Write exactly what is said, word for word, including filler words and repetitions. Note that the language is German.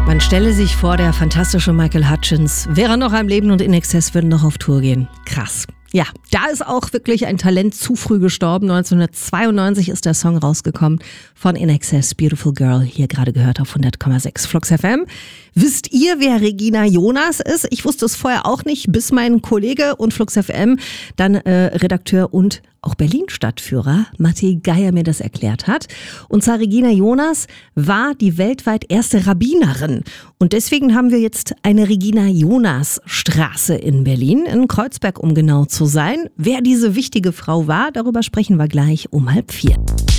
Man stelle sich vor, der fantastische Michael Hutchence wäre noch am Leben und In Excess würden noch auf Tour gehen. Krass. Ja, da ist auch wirklich ein Talent zu früh gestorben. neunzehnhundertzweiundneunzig ist der Song rausgekommen von In Excess, Beautiful Girl, hier gerade gehört auf hundert Komma sechs Flux F M. Wisst ihr, wer Regina Jonas ist? Ich wusste es vorher auch nicht, bis mein Kollege und Flux F M, dann äh, Redakteur und auch Berlin-Stadtführer Matti Geier mir das erklärt hat. Und zwar Regina Jonas war die weltweit erste Rabbinerin. Und deswegen haben wir jetzt eine Regina Jonas Straße in Berlin, in Kreuzberg, um genau zu sein. Wer diese wichtige Frau war, darüber sprechen wir gleich um halb vier.